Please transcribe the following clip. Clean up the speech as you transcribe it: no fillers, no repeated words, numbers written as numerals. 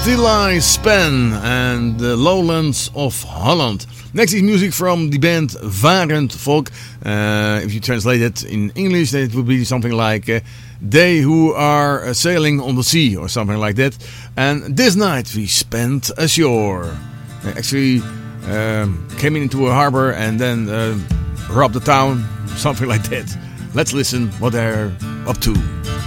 Tilly Span and the Lowlands of Holland. Next is music from the band Varend Volk. If you translate it in English, then it would be something like They Who Are Sailing on the Sea or something like that. And this night we spent ashore. Actually came into a harbor and then robbed the town, something like that. Let's listen what they're up to.